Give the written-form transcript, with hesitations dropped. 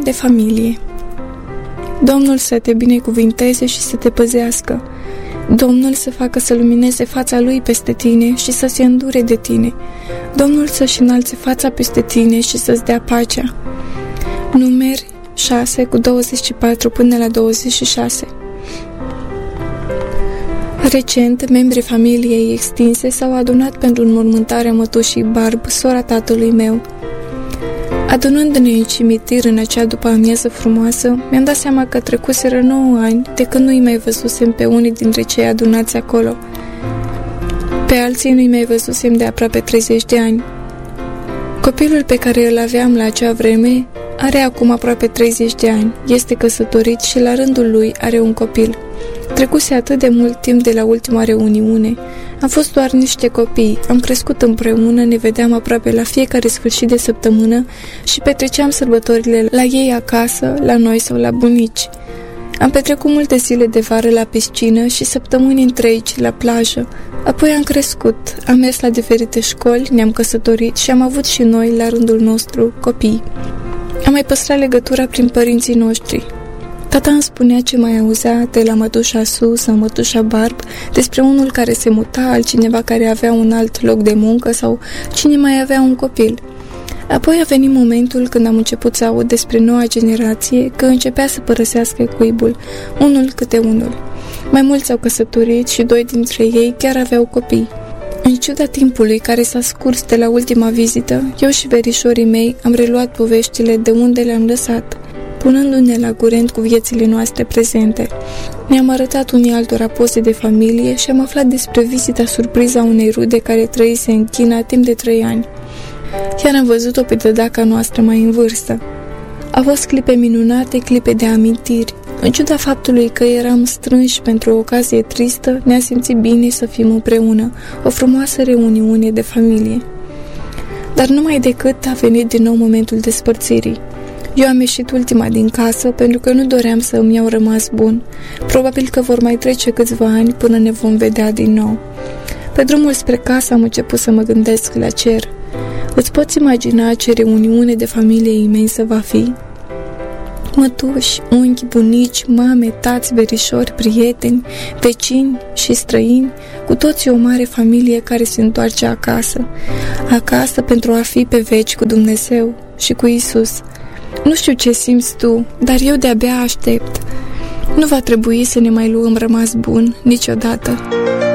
de familie. Domnul să te binecuvinteze și să te păzească. Domnul să facă să lumineze fața Lui peste tine și să se îndure de tine. Domnul să-și înalțe fața peste tine și să-ți dea pacea. Numeri 6 cu 24 până la 26. Recent, membrii familiei extinse s-au adunat pentru înmormântarea mătușii Barb, sora tatălui meu. Adunându-ne în cimitir în acea după-amiază frumoasă, mi-am dat seama că trecuseră 9 ani de când nu-i mai văzusem pe unii dintre cei adunați acolo. Pe alții nu-i mai văzusem de aproape 30 de ani. Copilul pe care îl aveam la acea vreme are acum aproape 30 de ani, este căsătorit și la rândul lui are un copil. Trecuse atât de mult timp de la ultima reuniune. Am fost doar niște copii, am crescut împreună, ne vedeam aproape la fiecare sfârșit de săptămână și petreceam sărbătorile la ei acasă, la noi sau la bunici. Am petrecut multe zile de vară la piscină și săptămâni întregi la plajă. Apoi am crescut, am mers la diferite școli, ne-am căsătorit și am avut și noi, la rândul nostru, copii. Am mai păstrat legătura prin părinții noștri. Tata îmi spunea ce mai auzea de la mătușa Su sau mătușa Barb despre unul care se muta, altcineva care avea un alt loc de muncă sau cine mai avea un copil. Apoi a venit momentul când am început să aud despre noua generație că începea să părăsească cuibul, unul câte unul. Mai mulți s-au căsătorit și 2 dintre ei chiar aveau copii. În ciuda timpului care s-a scurs de la ultima vizită, eu și verișorii mei am reluat poveștile de unde le-am lăsat, punându-ne la curent cu viețile noastre prezente. Ne-am arătat unii altora poze de familie și am aflat despre vizita surpriză a unei rude care trăise în China timp de 3 ani. Chiar am văzut-o pe dădaca noastră mai în vârstă. Au fost clipe minunate, clipe de amintiri. În ciuda faptului că eram strânși pentru o ocazie tristă, ne-a simțit bine să fim împreună, o frumoasă reuniune de familie. Dar numai decât a venit din nou momentul despărțirii. Eu am ieșit ultima din casă pentru că nu doream să îmi iau rămas bun. Probabil că vor mai trece câțiva ani până ne vom vedea din nou. Pe drumul spre casă am început să mă gândesc la cer. Îți poți imagina ce reuniune de familie imensă va fi? Mătuși, unchi, bunici, mame, tați, verișori, prieteni, vecini și străini, cu toții o mare familie care se întoarce acasă. Acasă pentru a fi pe veci cu Dumnezeu și cu Isus. Nu știu ce simți tu, dar eu de-abia aștept. Nu va trebui să ne mai luăm rămas bun niciodată.